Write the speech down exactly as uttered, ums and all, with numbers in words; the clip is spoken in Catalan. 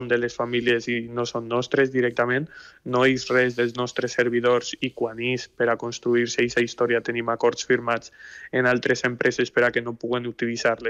de les famílies i no són nostres directament, no és res dels nostres servidors i quan és per a construir-se aquesta història tenim acords firmats en altres empreses per a que no puguen utilitzar-les